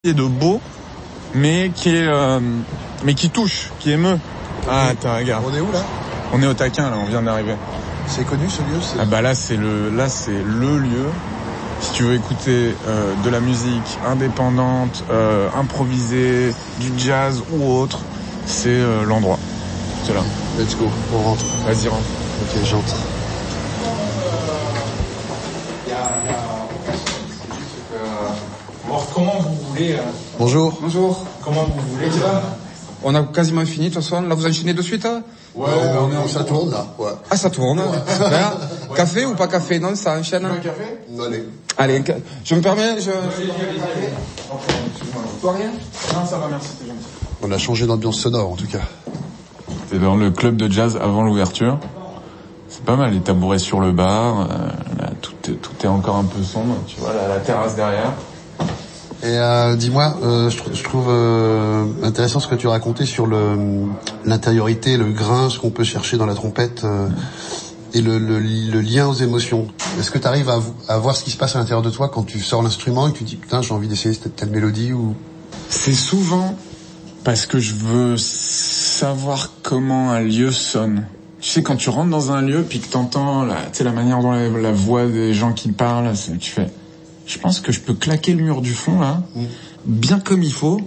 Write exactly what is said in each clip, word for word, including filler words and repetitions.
de beau, mais qui est, euh, mais qui touche, qui émeut. Ah, attends, regarde. On est où là? On est au Taquin là, on vient d'arriver. C'est connu ce lieu? C'est... Ah bah là c'est le, là c'est le lieu. Si tu veux écouter euh, de la musique indépendante, euh, improvisée, du jazz ou autre, c'est euh, l'endroit. C'est là. Let's go, on rentre. Vas-y rentre. Ok, j'entre. Comment vous voulez euh... Bonjour. Bonjour. Comment vous voulez ça? On a quasiment fini de toute façon. Là, vous enchaînez de suite hein? Ouais, ouais, on est en... ça tourne là. Ouais. Ah, ça tourne. Ouais. Super. Ouais. Café ou pas café? Non, ça enchaîne. Un café? Allez. Allez, je me permets. Je. Toi rien? Non, ça va, merci, c'est gentil. On a changé d'ambiance sonore en tout cas. C'est dans le club de jazz avant l'ouverture. C'est pas mal, les tabourets sur le bar. Euh, là, tout, est, tout est encore un peu sombre. Tu vois, la, la terrasse derrière. Et euh, dis-moi, euh, je, je trouve euh, intéressant ce que tu racontais sur le l'intériorité, le grain, ce qu'on peut chercher dans la trompette euh, et le, le, le lien aux émotions. Est-ce que tu arrives à, à voir ce qui se passe à l'intérieur de toi quand tu sors l'instrument et que tu dis putain j'ai envie d'essayer cette telle mélodie ou... C'est souvent parce que je veux savoir comment un lieu sonne. Tu sais, quand tu rentres dans un lieu puis que t'entends la, tu sais, la manière dont la, la voix des gens qui parlent, c'est, tu fais... Je pense que je peux claquer le mur du fond, là, mmh. bien comme il faut.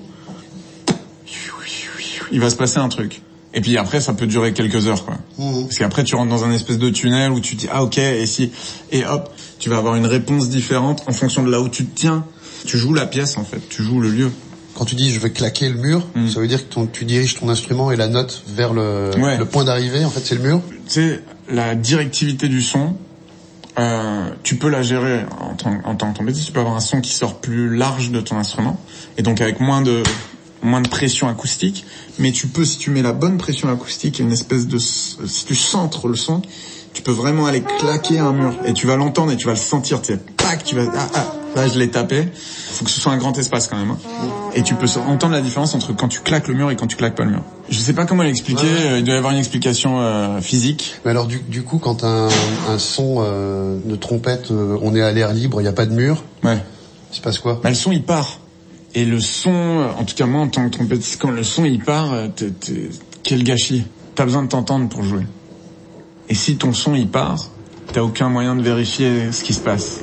Il va se passer un truc. Et puis après, ça peut durer quelques heures, quoi. Mmh. Parce qu'après, tu rentres dans un espèce de tunnel où tu dis, ah, ok, et si, et hop, tu vas avoir une réponse différente en fonction de là où tu te tiens. Tu joues la pièce, en fait. Tu joues le lieu. Quand tu dis je vais claquer le mur, mmh. ça veut dire que ton, tu diriges ton instrument et la note vers le, ouais. le point d'arrivée, en fait, c'est le mur? Tu sais, la directivité du son, Euh, tu peux la gérer en tant, en tant que trompettiste. Tu peux avoir un son qui sort plus large de ton instrument et donc avec moins de moins de pression acoustique. Mais tu peux, si tu mets la bonne pression acoustique et une espèce de, si tu centres le son, tu peux vraiment aller claquer un mur et tu vas l'entendre et tu vas le sentir. Tu sais, pac, tu vas ah ah. Là, je l'ai tapé. Faut que ce soit un grand espace quand même. Hein. Et tu peux entendre la différence entre quand tu claques le mur et quand tu claques pas le mur. Je sais pas comment l'expliquer. Ouais. Il doit y avoir une explication euh, physique. Mais alors du, du coup, quand un, un son euh, de trompette, euh, on est à l'air libre, il y a pas de mur. Ouais. Il se passe quoi? Bah, le son il part. Et le son, en tout cas moi en tant que trompettiste, quand le son il part, t'es, t'es, quel gâchis. T'as besoin de t'entendre pour jouer. Et si ton son il part, t'as aucun moyen de vérifier ce qui se passe.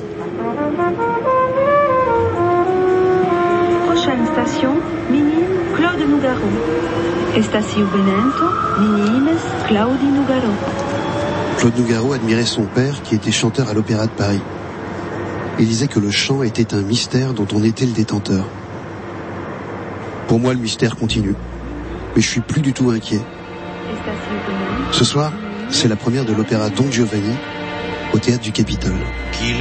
Prochaine station, Minimes Claude Nougaro. Estacio Benento, Minimes Claudi Nougaro. Claude Nougaro admirait son père qui était chanteur à l'Opéra de Paris. Il disait que le chant était un mystère dont on était le détenteur. Pour moi, le mystère continue. Mais je suis plus du tout inquiet. Ce soir, c'est la première de l'opéra Don Giovanni au théâtre du Capitole.